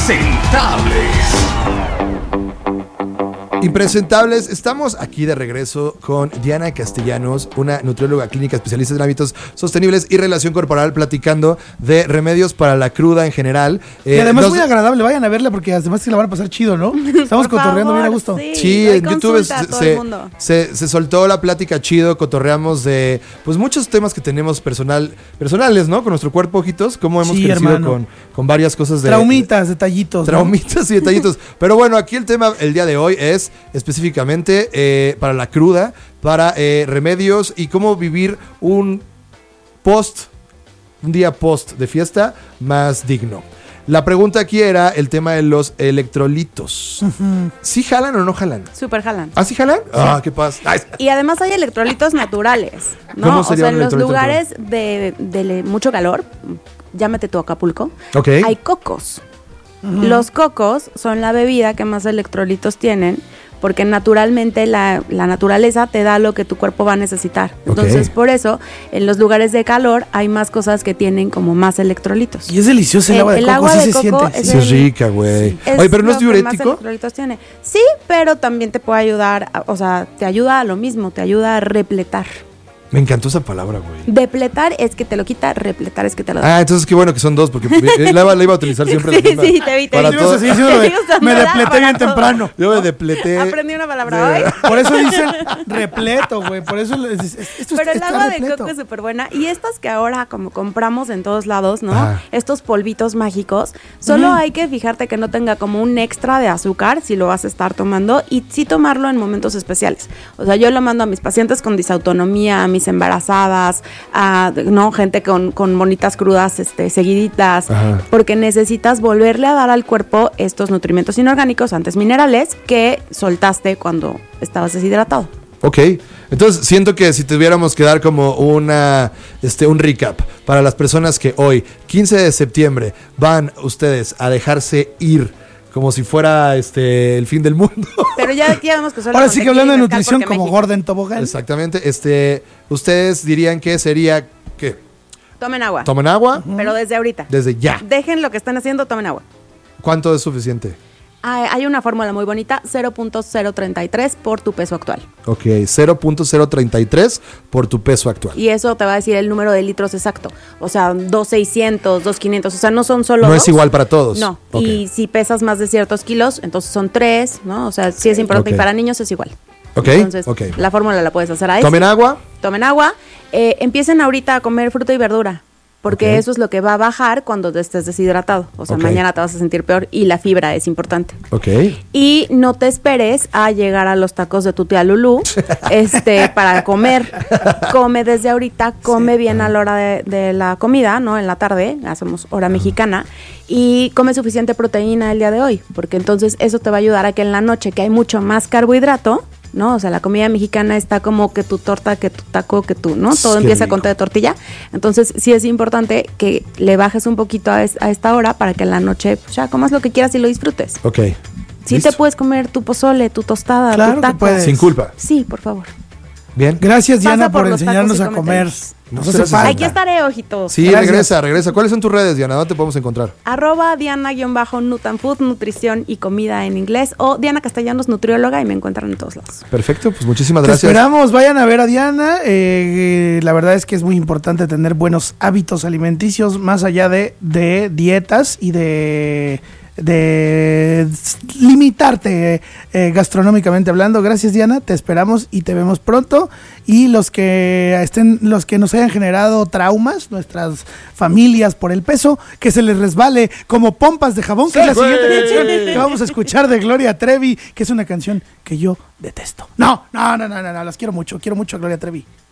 Impresentables, estamos aquí de regreso con Diana Castellanos, una nutrióloga clínica especialista en hábitos sostenibles y relación corporal, platicando de remedios para la cruda en general. Y además muy agradable, vayan a verla porque además se la van a pasar chido, ¿no? Estamos cotorreando bien a gusto. Sí, en YouTube se soltó la plática chido, cotorreamos de pues muchos temas que tenemos personales, ¿no? Con nuestro cuerpo, ojitos, cómo hemos crecido con varias cosas de... Traumitas, detallitos. Traumitas, ¿no? Y detallitos. Pero bueno, aquí el tema el día de hoy es específicamente para la cruda, para remedios y cómo vivir un día post de fiesta más digno. La pregunta aquí era el tema de los electrolitos. Uh-huh. ¿Sí jalan o no jalan? Súper jalan. ¿Ah, sí jalan? Sí. Ah, qué pasa. Y además hay electrolitos naturales, ¿no? ¿Cómo sería o sea, en los lugares natural? de mucho calor, llámate tú Acapulco, okay. Hay cocos. Uh-huh. Los cocos son la bebida que más electrolitos tienen, porque naturalmente la naturaleza te da lo que tu cuerpo va a necesitar. Entonces, por eso, en los lugares de calor hay más cosas que tienen como más electrolitos. Y es delicioso el agua de coco, agua sí de se coco siente. Sí, es rica, güey. Sí, oye, pero no es diurético. Más electrolitos tiene. Sí, pero también te puede ayudar, o sea, te ayuda a lo mismo, te ayuda a repletar. Me encantó esa palabra, güey. Depletar es que te lo quita, repletar es que te lo da. Ah, entonces qué bueno que son dos, porque la iba a utilizar siempre la misma. Sí, te vi. Para todos. Me depleté bien temprano. Yo me depleté. Aprendí una palabra hoy. Por eso dicen repleto, güey. Por eso pero el agua de coco es súper buena. Y estas que ahora como compramos en todos lados, ¿no? Ajá. Estos polvitos mágicos, solo hay que fijarte que no tenga como un extra de azúcar si lo vas a estar tomando y sí tomarlo en momentos especiales. O sea, yo lo mando a mis pacientes con disautonomía, a mis embarazadas, no, gente con bonitas crudas seguiditas. Ajá. Porque necesitas volverle a dar al cuerpo estos nutrimentos inorgánicos, antes minerales, que soltaste cuando estabas deshidratado. Ok, entonces siento que si tuviéramos que dar como un recap para las personas que hoy, 15 de septiembre, van ustedes a dejarse ir como si fuera el fin del mundo. Pero ya vemos que solo ahora sí que hablando de nutrición como gorda en tobogán. Exactamente. Ustedes dirían que sería ¿qué? Tomen agua. Tomen agua. Pero desde ahorita. Desde ya. Dejen lo que están haciendo, tomen agua. ¿Cuánto es suficiente? Hay una fórmula muy bonita, 0.033 por tu peso actual. Ok, 0.033 por tu peso actual. Y eso te va a decir el número de litros exacto. O sea, 2.600, 2.500, o sea, no son solo No dos. Es igual para todos. No, okay. Y si pesas más de ciertos kilos, entonces son 3, ¿no? O sea, sí es importante. Okay. Y para niños es igual. Ok, entonces, la fórmula la puedes hacer ahí. Tomen agua. Tomen agua. Empiecen ahorita a comer fruta y verdura. Porque eso es lo que va a bajar cuando estés deshidratado. O sea, mañana te vas a sentir peor y la fibra es importante. Ok. Y no te esperes a llegar a los tacos de tu tía Lulú para comer. Come desde ahorita, come bien a la hora de la comida, ¿no? En la tarde, hacemos hora mexicana. Y come suficiente proteína el día de hoy. Porque entonces eso te va a ayudar a que en la noche, que hay mucho más carbohidrato, ¿no? O sea, la comida mexicana está como que tu torta, que tu taco, que tú, ¿no? Todo empieza con té de tortilla. Entonces, sí es importante que le bajes un poquito a esta hora para que en la noche pues, ya comas lo que quieras y lo disfrutes. Ok. Sí. ¿Listo? Te puedes comer tu pozole, tu tostada, claro tu taco. Que puedes. Sin culpa. Sí, por favor. Bien. Gracias, Diana, por enseñarnos a comer. No se falta. Aquí estaré, ojitos. Sí, regresa. ¿Cuáles son tus redes, Diana? ¿Dónde te podemos encontrar? @Diana_Nutanfood, nutrición y comida en inglés, o Diana Castellanos, nutrióloga, y me encuentran en todos lados. Perfecto, pues muchísimas gracias. Te esperamos, vayan a ver a Diana. La verdad es que es muy importante tener buenos hábitos alimenticios, más allá de dietas y de limitarte gastronómicamente hablando. Gracias, Diana, te esperamos y te vemos pronto. Y los que nos hayan generado traumas, nuestras familias por el peso, que se les resbale como pompas de jabón, que es la siguiente canción que vamos a escuchar de Gloria Trevi, que es una canción que yo detesto. No, las quiero mucho a Gloria Trevi.